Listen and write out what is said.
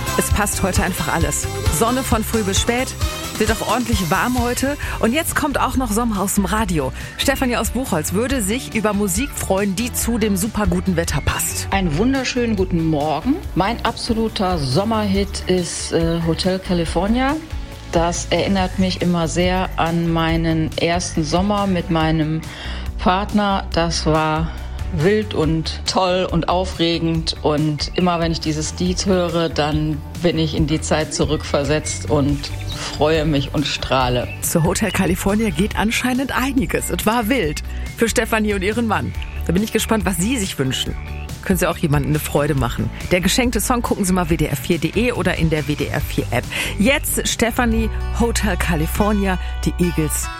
Es passt heute einfach alles. Sonne von früh bis spät, wird auch ordentlich warm heute. Und jetzt kommt auch noch Sommer aus dem Radio. Stefanie aus Buchholz würde sich über Musik freuen, die zu dem super guten Wetter passt. Einen wunderschönen guten Morgen. Mein absoluter Sommerhit ist Hotel California. Das erinnert mich immer sehr an meinen ersten Sommer mit meinem Partner. Das war wild und toll und aufregend. Und immer wenn ich dieses Lied höre, dann bin ich in die Zeit zurückversetzt und freue mich und strahle. Zu Hotel California geht anscheinend einiges. Es war wild für Stefanie und ihren Mann. Da bin ich gespannt, was Sie sich wünschen. Können Sie auch jemandem eine Freude machen. Der geschenkte Song gucken Sie mal wdr4.de oder in der WDR4 App. Jetzt Stefanie, Hotel California, die Eagles